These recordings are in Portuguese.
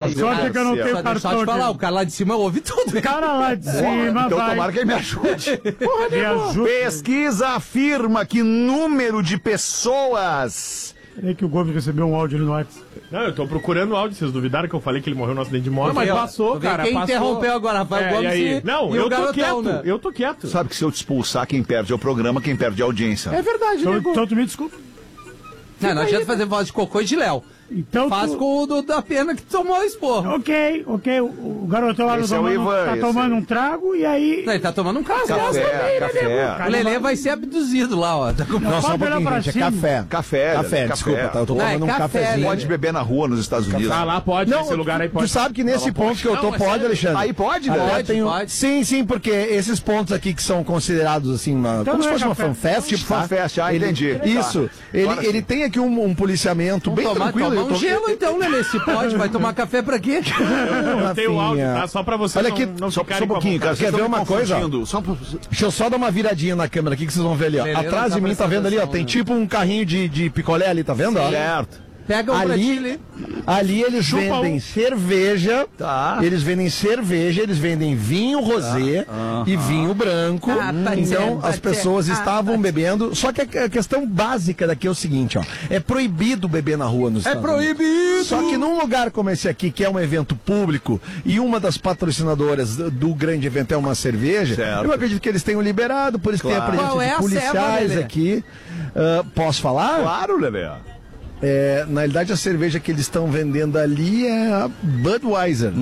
sorte que eu não tenho Só cartão. deixa eu te falar, o cara lá de cima ouve tudo. O cara lá de cima Então vai... tomara que ele me ajude. Me ajuda. Pesquisa afirma que número de pessoas... Peraí que o Gomes recebeu um áudio ali no WhatsApp. Não, eu tô procurando o áudio. Vocês duvidaram que eu falei que ele morreu no acidente de moto? Não, Mas ó, passou, tu vê cara. quem Passou. interrompeu agora, Rafael Gomes e aí? Não, e o eu tô garotão, quieto. né? Eu tô quieto. Sabe que se eu te expulsar, quem perde é o programa, quem perde é a audiência. É verdade, Então, né, então tu me desculpa. Não adianta fazer voz de cocô e de Léo. Então Faz tu... com o da pena que tomou o esporro. Ok. O garotão lá Esse é o Ivan, tá esse tomando aí. um trago e aí... Não, ele tá tomando um café. Café. O Lelê vai ser abduzido lá, ó. Tá com... Não, só um pode olhar pouquinho, pra gente. É cima. café. Café, Desculpa, tá? Eu tô Não, é tomando um café, cafezinho. Pode beber na rua nos Estados Unidos. Ah, lá pode, Não, esse lugar aí pode. tu sabe que nesse ponto que eu tô, Não, é pode, sério. Alexandre? Aí pode, Até né? tem Pode. Sim, porque esses pontos aqui que são considerados assim, Então como se não é fosse uma café. fanfest, Tipo fanfest, entendi. Isso. Agora Ele tem aqui um policiamento bem tranquilo. Toma eu tô- um gelo então, Lelê, se pode. Vai tomar café pra quê? Eu tenho o áudio, tá? Só pra vocês Olha não, aqui, não Só ficarem um com a pouquinho, cara. vontade. Quer ver uma coisa? Só Deixa eu só dar uma viradinha na câmera aqui que vocês vão ver ali, ó. Lelê não Atrás tá de mim, tá vendo ali, ó? prestando Tem atenção, tipo um carrinho de picolé ali, tá vendo? ó? certo. Pega um pratinho Ali eles vendem cerveja, Tá. eles vendem cerveja, eles vendem vinho rosé e vinho branco. Ah, tá Então dizendo, as tá pessoas dizendo. estavam bebendo. Só que a questão básica daqui é o seguinte, ó. É proibido beber na rua nos Estados Unidos. proibido! Só que num lugar como esse aqui, que é um evento público, e uma das patrocinadoras do grande evento é uma cerveja, Certo. eu acredito que eles tenham liberado, por isso tem a presença Qual é de a policiais ceva, Lelê? aqui. Posso falar? Claro, Lelê. Na realidade, a cerveja que eles estão vendendo ali é a Budweiser.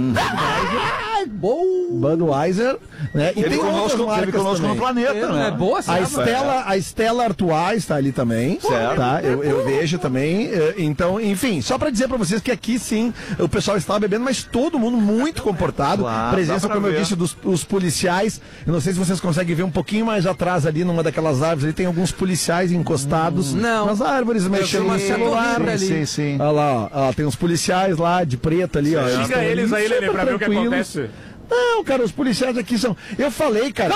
Budweiser, né? E Teve tem outras conosco marcas no também. planeta, né? É boa essa A Stella Artois está ali também, Certo. tá? Eu vejo também. Então, enfim, só para dizer para vocês que aqui sim o pessoal estava bebendo, mas todo mundo muito comportado. Claro, Presença, dá pra como eu ver. disse, dos policiais. Eu não sei se vocês conseguem ver um pouquinho mais atrás ali, numa daquelas árvores ali, tem alguns policiais encostados Não. nas árvores, mexendo vi uma no celular. corrida ali. Sim, sim. Olha lá, ó, tem uns policiais lá de preto ali, ó. Siga estão eles ali aí, Lelê, super pra ver o que tranquilos. acontece. Não, cara, os policiais aqui são. Eu falei, cara,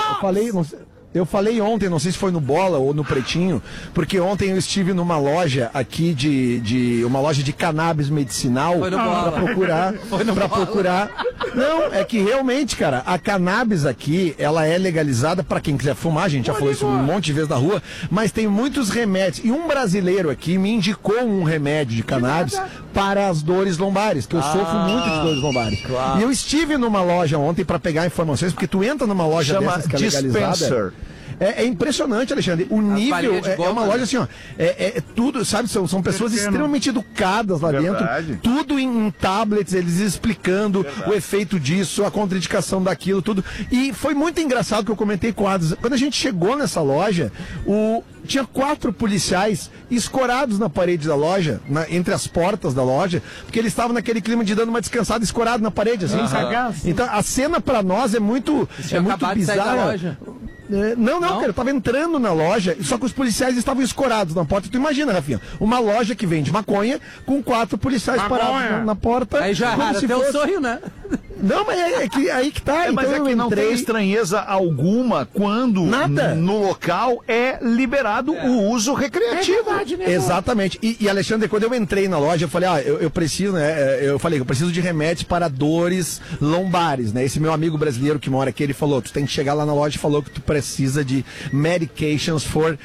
eu falei ontem, não sei se foi no Bola ou no Pretinho, porque ontem eu estive numa loja aqui uma loja de cannabis medicinal Foi no Bola. pra procurar. Foi no pra Bola. procurar. Não, é que realmente, cara, a cannabis aqui, ela é legalizada pra quem quiser fumar, a gente já falou isso um monte de vezes na rua, mas tem muitos remédios. E um brasileiro aqui me indicou um remédio de cannabis para as dores lombares, que eu sofro muito de dores lombares. Claro. E eu estive numa loja ontem pra pegar informações, porque tu entra numa loja Chama dessas que é legalizada. Dispenser. É impressionante, Alexandre. O nível balinhas de é goma, uma né? loja assim, ó. É tudo, sabe? São pessoas Pequeno. extremamente educadas lá Verdade. dentro. Tudo em tablets, eles explicando o efeito disso, a contraindicação daquilo, tudo. E foi muito engraçado que eu comentei com o Adams. Quando a gente chegou nessa loja, tinha 4 policiais escorados na parede da loja, entre as portas da loja, porque eles estavam naquele clima de dando uma descansada escorado na parede, assim, sabe? Então a cena pra nós é muito, Tinha acabado de sair da bizarra. loja. Não, cara, eu tava entrando na loja, só que os policiais estavam escorados na porta. Tu imagina, Rafinha, uma loja que vende maconha com 4 policiais parados na porta. Aí já como era se teu fosse- sonho, né? Não, mas é que aí que tá. Mas então é eu que não tem entrei. estranheza alguma quando Nada. no local é liberado o uso recreativo. Exatamente. E Alexandre, quando eu entrei na loja, eu falei, eu preciso, né? Eu falei, eu preciso de remédios para dores lombares, né? Esse meu amigo brasileiro que mora aqui, ele falou, tu tem que chegar lá na loja e falou que tu precisa de medications for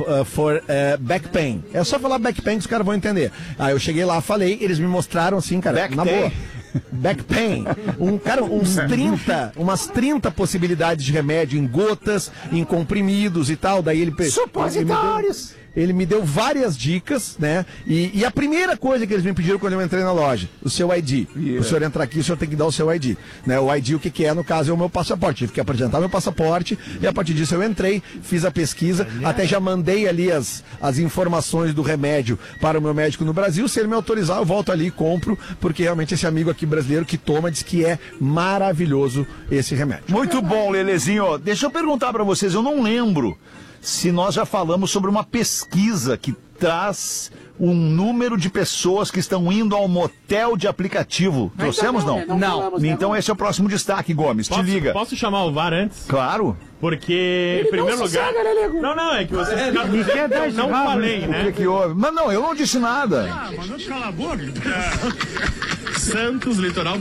back pain. É só falar back pain que os caras vão entender. Aí eu cheguei lá, falei, eles me mostraram assim, cara, Back na pain. boa. Back pain. Umas 30 possibilidades de remédio em gotas, em comprimidos e tal. Daí ele supositórios. Ele me deu várias dicas, né? E a primeira coisa que eles me pediram quando eu entrei na loja, o seu ID. O senhor entrar aqui, o senhor tem que dar o seu ID. Né? O ID, o que é, no caso, é o meu passaporte. Tive que apresentar meu passaporte e a partir disso eu entrei, fiz a pesquisa, até já mandei ali as informações do remédio para o meu médico no Brasil. Se ele me autorizar, eu volto ali e compro, porque realmente esse amigo aqui brasileiro que toma diz que é maravilhoso esse remédio. Muito bom, Lelezinho. Deixa eu perguntar pra vocês, eu não lembro se nós já falamos sobre uma pesquisa que traz um número de pessoas que estão indo ao motel de aplicativo. Trouxemos, não? Não. Então esse é o próximo destaque, Gomes. Te liga. Posso chamar o VAR antes? Claro. Porque, em primeiro lugar... Não, é que você... Não falei, O né? que houve? Mas não, eu não disse nada. Mandou tu calar a boca. Santos, Litoral